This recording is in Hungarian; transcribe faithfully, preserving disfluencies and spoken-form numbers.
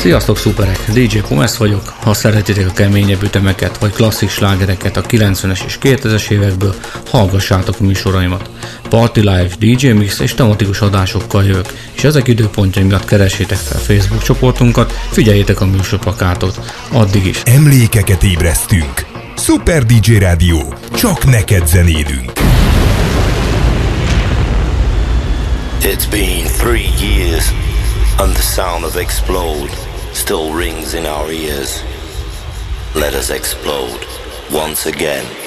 Sziasztok szuperek, dé dzsé Pumes vagyok. Ha szeretitek a keményebb ütemeket vagy klasszik slágereket a kilencvenes és kétezres évekből, hallgassátok műsoraimat. Party Life, dé dzsé Mix és tematikus adásokkal jövök, és ezek időpontjai miatt keressétek fel Facebook csoportunkat, figyeljétek a műsorplakátot. Addig is. Emlékeket ébresztünk. Super dé dzsé Rádió. Csak neked zenélünk. It's been three years and the sound of Explode still rings in our ears. Let us explode once again.